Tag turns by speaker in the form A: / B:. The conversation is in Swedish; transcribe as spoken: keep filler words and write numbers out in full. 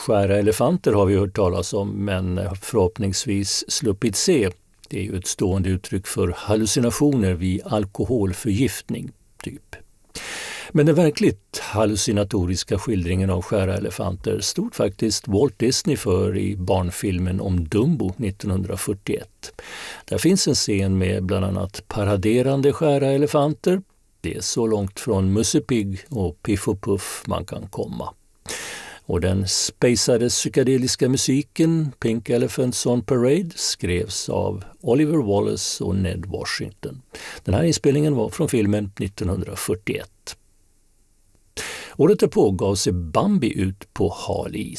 A: Skära elefanter har vi hört talas om, men förhoppningsvis sluppit se. Det är ju ett stående uttryck för hallucinationer vid alkoholförgiftning, typ. Men den verkligt hallucinatoriska skildringen av skära elefanter stod faktiskt Walt Disney för i barnfilmen om Dumbo nittonhundrafyrtioett. Där finns en scen med bland annat paraderande skära elefanter. Det är så långt från Musse Pigg och Piff och Puff man kan komma. Och den spacade psykedeliska musiken Pink Elephants on Parade skrevs av Oliver Wallace och Ned Washington. Den här inspelningen var från filmen nittonhundrafyrtioett. Året därpå gav sig Bambi ut på hal is.